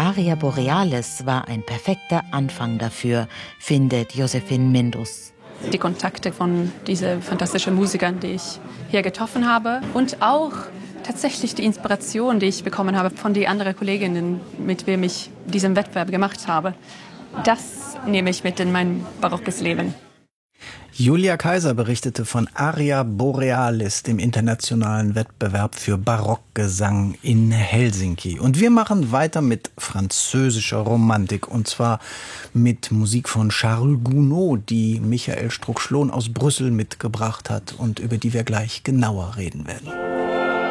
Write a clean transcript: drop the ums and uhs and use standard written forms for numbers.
Aria Borealis war ein perfekter Anfang dafür, findet Josephine Mindus. Die Kontakte von diesen fantastischen Musikern, die ich hier getroffen habe, und auch tatsächlich die Inspiration, die ich bekommen habe von den anderen Kolleginnen, mit wem ich diesen Wettbewerb gemacht habe. Das nehme ich mit in mein barockes Leben. Julia Kaiser berichtete von Aria Borealis, dem internationalen Wettbewerb für Barockgesang in Helsinki. Und wir machen weiter mit französischer Romantik, und zwar mit Musik von Charles Gounod, die Michael Strux-Schlohn aus Brüssel mitgebracht hat und über die wir gleich genauer reden werden.